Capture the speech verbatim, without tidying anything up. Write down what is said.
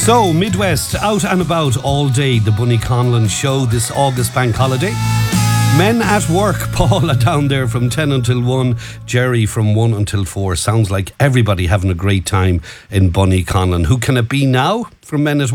So, Midwest, out and about all day, the Bunny Conlon show this August bank holiday. Men at work, Paula down there from ten until one, Jerry from one until four. Sounds like everybody having a great time in Bunny Conlon. Who can it be now from Men at